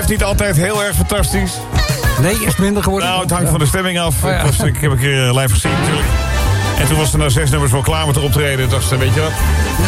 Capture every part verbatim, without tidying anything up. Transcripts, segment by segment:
live niet altijd heel erg fantastisch. Nee, is minder geworden. Nou, het hangt ja. van de stemming af. Oh, ja. ik, was, ik heb een keer live gezien natuurlijk. En toen was er na zes nummers wel klaar met te optreden. Ik dacht, weet je wat?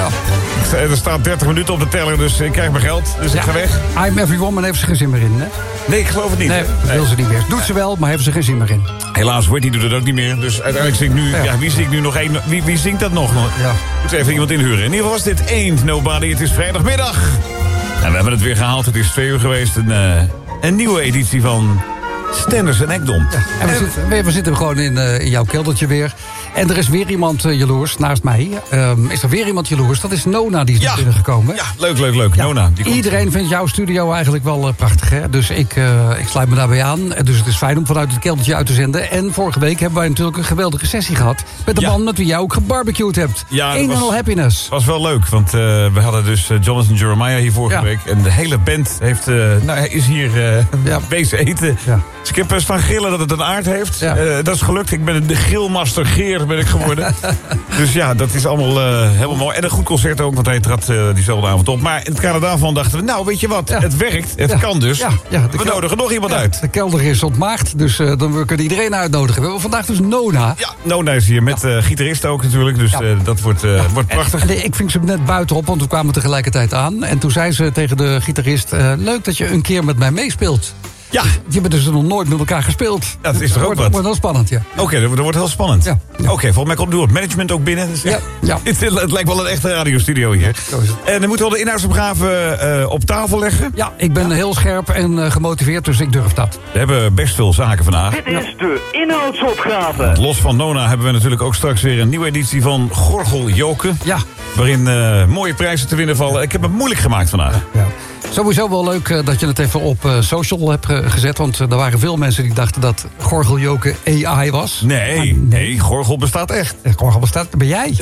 Ja. Er staat dertig minuten op de teller, dus ik krijg mijn geld. Dus ja. ik ga weg. I'm Every Woman heeft ze geen zin meer in, hè? Nee, ik geloof het niet. Nee, dat wil ze niet meer. Doet ze wel, maar heeft ze geen zin meer in. Helaas, Whitney doet het ook niet meer. Dus uiteindelijk zing ik nu... Ja, ja wie zingt nu nog één? Wie, wie zingt dat nog? Ja. Moet even iemand inhuren. In ieder geval was dit Ain't Nobody. Het is vrijdagmiddag. En we hebben het weer gehaald. Het is twee uur geweest. Een, uh, een nieuwe editie van Stenders en Ekdom. Ja. En we, zitten, we, we zitten gewoon in, uh, in jouw keldertje weer. En er is weer iemand uh, jaloers, naast mij. Um, is er weer iemand jaloers? Dat is Nona, die is ja. naar binnen gekomen. Ja, leuk, leuk, leuk. Ja. Nona. Die Iedereen komt. vindt jouw studio eigenlijk wel uh, prachtig, hè? Dus ik, uh, ik sluit me daarbij aan. Dus het is fijn om vanuit het keldertje uit te zenden. En vorige week hebben wij natuurlijk een geweldige sessie gehad. Met de ja. man met wie jij ook gebarbecued hebt. Ja, Een en al happiness. was wel leuk, want uh, we hadden dus uh, Jonathan Jeremiah hier vorige ja. week. En de hele band heeft, uh, nou, hij is hier uh, ja. bezig eten. Ja. Dus ik heb staan grillen dat het een aard heeft. Ja. Uh, dat is gelukt. Ik ben de grillmaster Geer ben ik geworden. Dus ja, dat is allemaal uh, helemaal mooi. En een goed concert ook, want hij trad uh, diezelfde avond op. Maar in het kader daarvan dachten we, nou weet je wat, ja. het werkt, het ja. kan dus. Ja. Ja, we kel- nodigen nog iemand ja, uit. De kelder is ontmaagd, dus uh, dan we kunnen iedereen uitnodigen. We hebben vandaag dus Nona. Ja, Nona is hier, met uh, gitarist ook natuurlijk. Dus ja. uh, dat wordt, uh, ja. wordt prachtig. En, en ik ving ze net buitenop, want we kwamen tegelijkertijd aan. En toen zei ze tegen de gitarist, uh, leuk dat je een keer met mij meespeelt. Ja. Die hebben dus nog nooit met elkaar gespeeld. Ja, dat is toch ook wordt, wat? wordt wel spannend, ja. Oké, okay, dat, dat wordt heel spannend. Ja. Ja. Oké, okay, volgens mij komt door het management ook binnen. Dus ja. Ja. Het, het lijkt wel een echte radiostudio hier. Ja, en dan moeten we de inhoudsopgave uh, op tafel leggen. Ja, ik ben heel scherp en uh, gemotiveerd, dus ik durf dat. We hebben best veel zaken vandaag. Dit is de inhoudsopgave. Los van Nona hebben we natuurlijk ook straks weer een nieuwe editie van Gorgel Joken. Ja. Waarin uh, mooie prijzen te winnen vallen. Ik heb het moeilijk gemaakt vandaag. Ja. Sowieso wel leuk uh, dat je het even op uh, social hebt uh, gezet. Want uh, er waren veel mensen die dachten dat Gorgeljoken A I was. Nee, nee, nee, Gorgel bestaat echt. Gorgel bestaat, ben jij.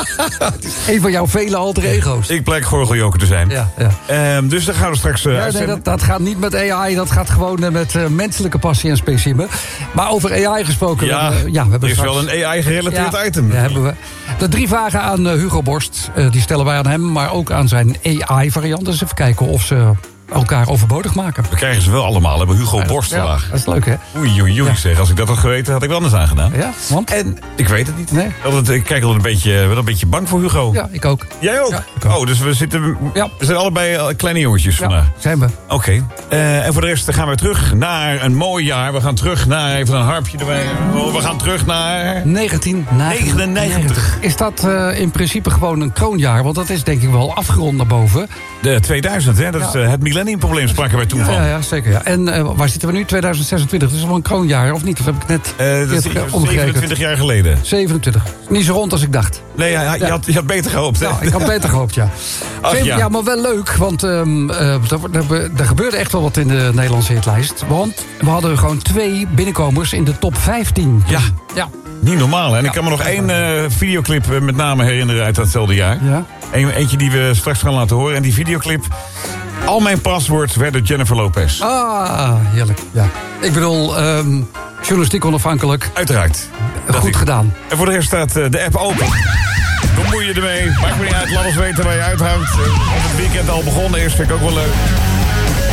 Een van jouw vele alter ego's. Ik blijk Gorgeljoken te zijn. Ja, ja. Um, dus dan gaan we straks uh, ja, nee, dat, dat gaat niet met A I, dat gaat gewoon uh, met uh, menselijke passie en specimen. Maar over A I gesproken... Ja, we, uh, ja we hebben er is straks, wel een A I-gerelateerd ja, item. Ja, hebben we. De drie vragen aan uh, Hugo Borst, uh, die stellen wij aan hem... maar ook aan zijn A I-variant. Dus even kijken of ze elkaar overbodig maken. We krijgen ze wel allemaal, hebben Hugo ja, Borst vandaag. Ja, dat is leuk, hè? Oei, oei, oei, ja. zeg. Als ik dat had geweten, had ik wel anders aangedaan. Ja, want? En ik weet het niet. Nee. Altijd, ik kijk wel een beetje, wel een beetje bang voor Hugo. Ja, ik ook. Jij ook? Ja, ik ook. Oh, dus we, zitten, ja. we zijn allebei kleine jongetjes ja, vandaag. zijn we. Oké. Okay. Uh, en voor de rest gaan we terug naar een mooi jaar. We gaan terug naar, even een harpje erbij. Oh, we gaan terug naar... negentien negenennegentig. Is dat uh, in principe gewoon een kroonjaar? Want dat is denk ik wel afgerond naar boven. De tweeduizend, hè? Dat ja. is uh, het millenniumprobleem, spraken wij toen ja, van. Ja, ja, zeker. Ja. En uh, waar zitten we nu? tweeduizend zesentwintig. Dat is wel een kroonjaar, of niet? Of heb ik net uh, dat is zevenentwintig jaar geleden. zevenentwintig. Niet zo rond als ik dacht. Nee, ja, ja. Je, had, je had beter gehoopt, hè? Ja, ik had beter gehoopt, ja. Ach, Zeven, ja. ja, maar wel leuk, want um, uh, er, er, er gebeurde echt wel wat in de Nederlandse hitlijst. Want we hadden gewoon twee binnenkomers in de top vijftien. Ja. Ja. Niet normaal, hè? En ja. ik kan me nog één uh, videoclip uh, met name herinneren uit datzelfde jaar. Ja. Eén, eentje die we straks gaan laten horen. En die videoclip... Al mijn paswoord werd door Jennifer Lopez. Ah, heerlijk. Ja. Ik bedoel, um, journalistiek onafhankelijk. Uiteraard. Goed ik. gedaan. En voor de rest staat uh, de app open. Bemoei je ermee. Maakt me niet uit. Laat ons weten waar je uithangt. Uh, of het weekend al begonnen is, vind ik ook wel leuk.